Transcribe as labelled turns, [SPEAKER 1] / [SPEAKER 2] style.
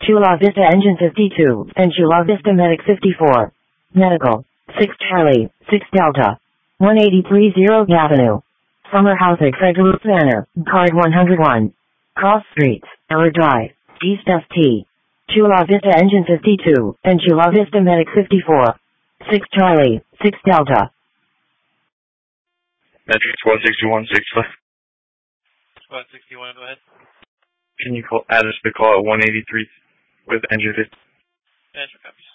[SPEAKER 1] Chula Vista Engine 52, and Chula Vista Medic 54. Medical, 6 Charlie, 6 Delta. 183 Avenue. Summer Housing, Frederick Manor, Card 101. Cross Streets, Eller Drive, East ST. Chula Vista Engine 52, and Chula Vista Medic 54. 6 Charlie, 6 Delta.
[SPEAKER 2] Metric 16165.
[SPEAKER 3] 161, go ahead.
[SPEAKER 2] Can you add us the call at 183 with engine 50?
[SPEAKER 3] Answer copies.